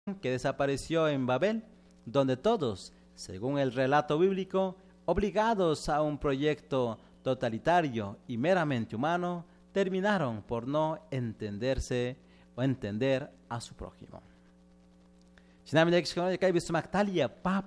que desapareció en Babel, donde todos, según el relato bíblico, obligados a un proyecto totalitario y meramente humano, terminaron por no entenderse o entender a su prójimo. Sinamilek shkauna kai bismaktalia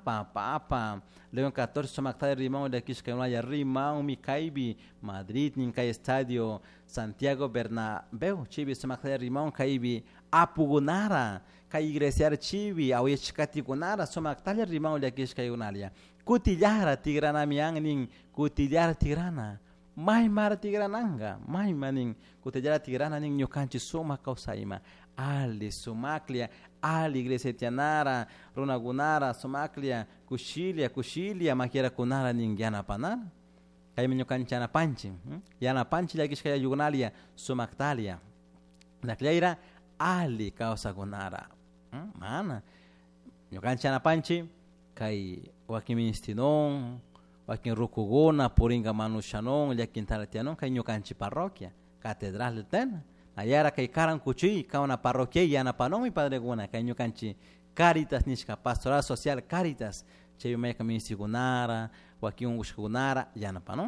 papa Leon 14 somaktalia rimão daqui shkauna rimão mi kaibi Madrid nin kai estadio Santiago Bernabéu chibi somaktalia rimão kaibi apugunara kai igreja chibi au echkatigunara somaktalia rimão daqui shkaunalia kutilara tigrana miang ning kutilara tigrana mai mar tigrananga mai maning kutilara tigrana ning nyokanchi soma kausaima ali sumaklia ali igreja tianara runagunara sumaklia kushilia makiera kunara ningyana panara kay menyo kanchana panchi yana panchi lagi kaya yugunalia sumaktalia nakleira ali kausa gunara mana nyo kanchana panchi kay wakiministinon wakin rukugona poringa manushanon yakintara tianon kay nyo kanchi parroquia catedral ten ayara kay karan kuchui ka una parroquia yana panon mi padre guna kay nyo kanchi Caritas nishka pastoral social Caritas cheyo me kamisi gunara wakin ushgunara yana panon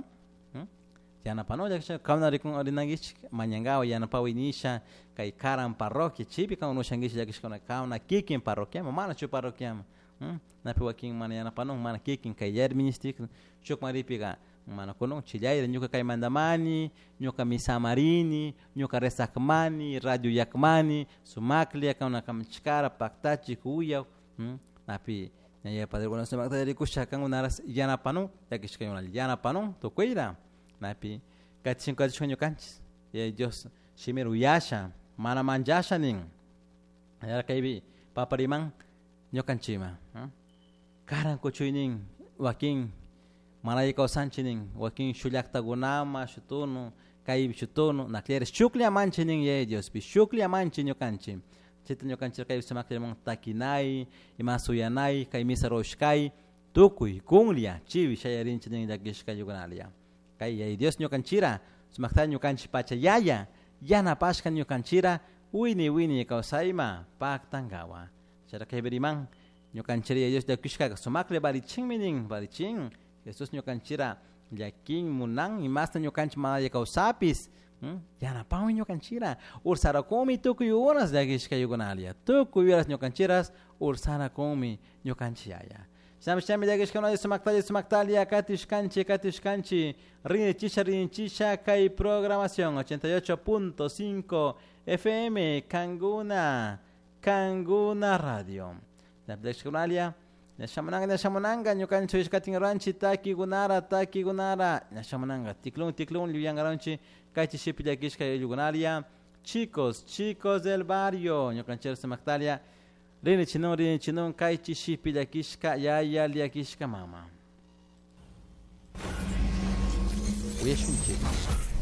yana panon ya kauna rikun orinagich manyangao yana pawinisha kay karan parroquia chipi ka unushangish yakishkona kauna kikin parroquia mana chu parroquia na pe wakin mana yana panon mana kikin kay yer ministik chuk maripiga mana kono chilaira nyuka kay mandamani nyuka misamarini nyuka resakmani radio yakmani sumaklia kauna kamchkara paktachi kuya napi ya padre kono sumakta rikusha kan unaras yana panu yakishkay unal yana panu to kuira napi kachin kachonyo kanchis ya Dios shimeru yasha mana manjasha ning ya kaybi paparimang nyokanchima karan kochuining wakin Manay ko sanchining waking shulakta gunama shutuno kay shutuno nakleres shuklia manchining ye Dios bi shuklia manchinyo kanchi chitanyo kanchi kay sumakle mong takinay imasuyanay kay misaroshkay tukuy kunglia chiwi shayarin chining dagish kay yugunalia kay ye Dios nyo kanchira sumaktanyo kanchi pachayaya yana pashkan nyo kanchira wini kausaima paktangawa chara kay berimang nyo kanchira ye Dios dagish kay sumakle bariching mining bariching Jesus nyo kanchira yakin munang imasta nyo kanch malaya kausapis yana pao nyo kanchira ursara komi tukuy horas dagish kayo gunalia tukuy horas nyo kanchiras ursara komi nyo kanchiaya shami dagish kayo sumaktalia katish kanchi rin chisha kay programación 88.5 FM Kanguna Radio dagish gunalia Nashamananga nyukancho ishkating ranchi taki gunara Nashamananga tiklung liang ranchi kachi shipilla kishka yugunalia chicos del barrio nyukancho semaktalia rini chinon kachi shipilla kishka ya lia kishka mama Uyeshunchi